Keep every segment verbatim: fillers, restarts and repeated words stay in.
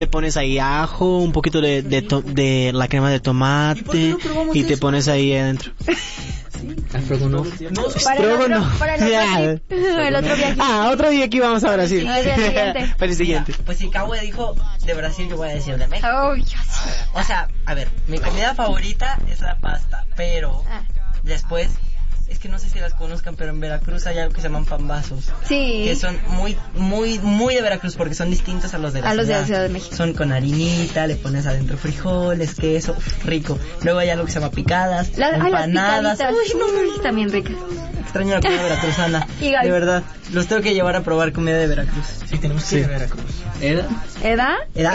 te pones ahí ajo, un poquito de, de, to, de la crema de tomate y te pones ahí adentro. Astrogonoff. No, para, el otro, para el, otro, el otro viaje. Ah, otro día que vamos a Brasil. Para el siguiente. Para el siguiente. Pues si Cabo dijo de Brasil, yo voy a decir de México. Oh, yes. O sea, a ver, mi comida favorita es la pasta, pero Ah. después, es que no sé si las conozcan, pero en Veracruz hay algo que se llaman pambazos. Sí. Que son muy, muy, muy de Veracruz porque son distintos a los de la A los de ciudad. la Ciudad de México. Son con harinita, le pones adentro frijoles, queso, rico. Luego hay algo que se llama picadas, La, ay, las empanadas. picaditas. Uy, no, Uy, también ricas. extraño la comida veracruzana. Y Gaby. De verdad, los tengo que llevar a probar comida de Veracruz. Sí, tenemos que Sí. ir a Veracruz. ¿Edad? ¿Edad? Edad.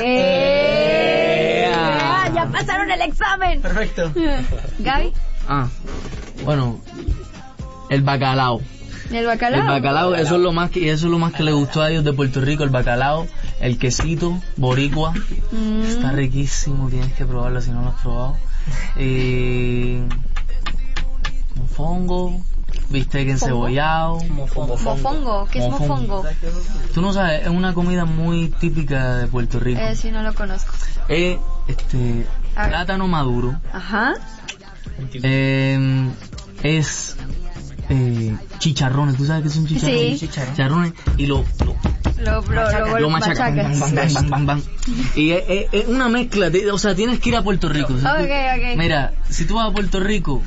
Eh, Eh. ah, ya pasaron el examen. Perfecto. Gaby, Ah, bueno, el bacalao. el bacalao. El bacalao, eso es lo más que, eso es lo más que le gustó a ellos de Puerto Rico, el bacalao, el quesito, boricua, Mm. está riquísimo, tienes que probarlo si no lo has probado. Y mofongo, bistec encebollado. Mofongo, ¿qué es Mofongo. mofongo? Tú no sabes, es una comida muy típica de Puerto Rico. Eh, sí, no lo conozco. Es este A ver. plátano maduro. Ajá. Eh, es eh, chicharrones, ¿tú sabes qué son chicharrones? Sí. Chicharrones y lo, lo, Lo, lo, lo, lo machacas. Bang, bang, bang, bang, bang, bang. Y es, es- es una mezcla, de- o sea, tienes que ir a Puerto Rico. O sea, tú- Ok, ok. Mira, si tú vas a Puerto Rico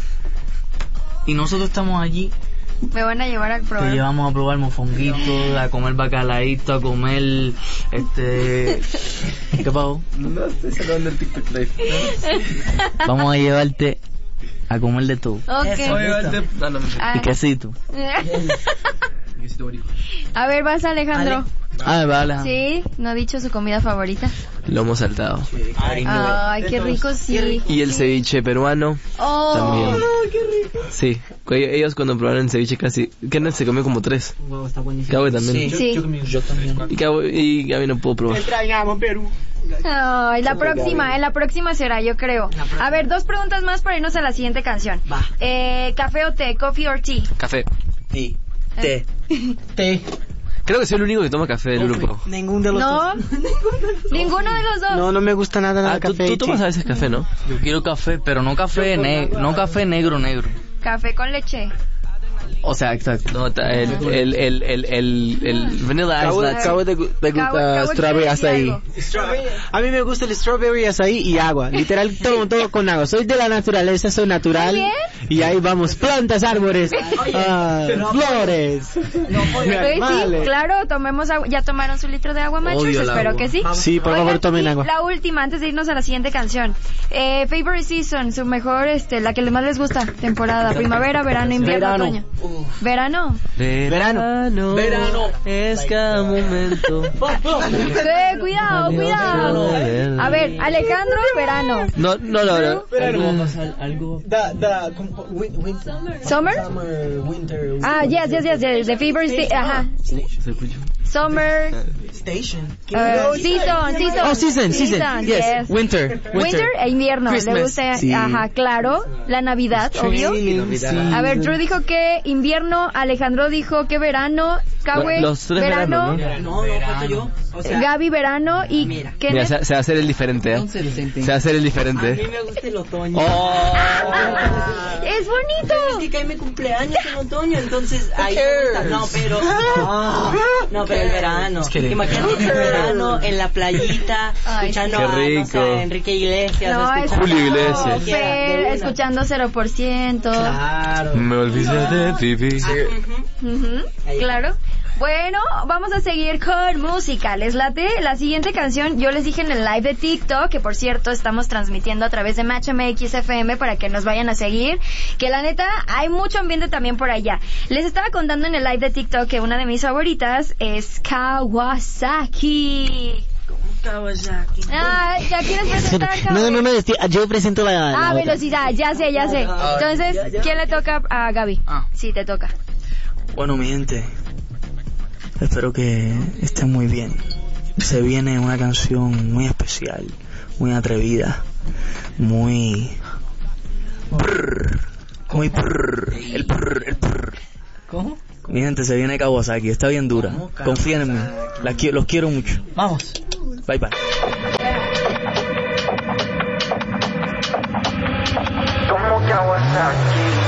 y nosotros estamos allí, Me van a llevar a te probar. llevamos a probar mofonguito, a comer bacalaíto, a comer este... ¿Qué pasó? No estoy saludando el TikTok Live. Vamos a llevarte a comer de todo. Ok. Eso. No, no, no. Ah. Y quesito. Quesito boricua. A ver, vas Alejandro. Ah, vale. Sí, no ha dicho su comida favorita. Lomo saltado. Ay, qué rico, sí. Y el ceviche peruano Oh, también. Sí, cu- ellos cuando probaron el ceviche casi... Kenneth se comió como tres. Wow, está buenísimo. Gaby también. Sí. Yo, yo, yo también. Y Gaby, y Gaby no pudo probar. Extrañamos Perú. Ay, la próxima, en la próxima será, yo creo. A ver, dos preguntas más para irnos a la siguiente canción. Va. Eh, ¿café o té? ¿Coffee or tea? Café. Sí. Té. Té. Creo que soy el único que toma café del grupo. Ningún de los No, dos. ninguno de los dos. No, no me gusta nada nada Ah, tú, café. tú y tomas té. a veces café, ¿no? Yo quiero café, pero no café negro, no café negro negro. Café con leche. O sea, exacto. No, ta- el, el, el, el, el, el vanilla Cabo, ice latte. Cabo te, gu- te Cabo- gusta Cabo strawberry quiere azaí. decir algo. A mí me gusta el strawberry azaí y agua. Literal, tomo todo con agua. Soy de la naturaleza, soy natural. Muy bien. Y ahí vamos, plantas, árboles, ah, flores, Pues sí, animales. claro, tomemos agua. ¿Ya tomaron su litro de agua, machos? Odio el Espero agua. que sí. Sí, por Oigan, favor, tomen y agua. La última, antes de irnos a la siguiente canción. Eh, favorite season, su mejor, este, la que más les gusta, temporada, primavera, verano, invierno, Verano. otoño. Verano. Verano. Verano. Es cada momento. Eh, cuidado, cuidado. A ver, Alejandro, verano. No, no, no, no. Algo. Da, da, winter. Summer? Summer, winter. Ah, yes, yes, yes, yes. The favorite season, ajá. ¿Se escucha? Summer, Station. uh, season, season. Oh, season, season. Yes. Winter. Winter e invierno. Le Christmas. gusta, Sí. ajá, claro. La Navidad, obvio. A ver, Drew dijo que invierno, Alejandro dijo que verano, Kawe, Los tres verano, veranos, No, no, falto yo. O sea, Gaby, verano y Mira. Kenneth. Mira, se, se va a hacer el diferente, ¿eh? Se va a hacer el a mí diferente. me gusta el otoño. Oh. ¡Es bonito! Es que cae mi cumpleaños en otoño, entonces ahí me gusta. No, pero no, pero el verano. Imagínate el verano en la playita, Ay, escuchando Qué a, no rico. sé, Enrique Iglesias, No, es escuchando Julio Iglesias. Quiera, Fer, de una. escuchando cero por ciento. Claro. Me olvidé de vivir. Ujú, claro. Bueno, vamos a seguir con música. ¿Les late? La siguiente canción, yo les dije en el live de TikTok, que por cierto estamos transmitiendo a través de Match M X F M para que nos vayan a seguir, que la neta hay mucho ambiente también por allá. Les estaba contando en el live de TikTok que una de mis favoritas es Kawasaki. Kawasaki. Ah, ¿ya quieres presentar, No, no, Kawasaki? no, es que yo presento la... la Ah, otra. velocidad, ya sé, ya sé. Entonces, ¿quién le toca a Gaby? Ah. Sí, te toca. Bueno, mi gente, espero que estén muy bien. Se viene una canción muy especial, muy atrevida, muy... brrr, muy brrr, el brrr, el brrr. ¿Cómo? Mi gente, se viene Kawasaki, está bien dura. Confíen en mí, La qui- los quiero mucho. Vamos. Bye bye. Estamos aquí.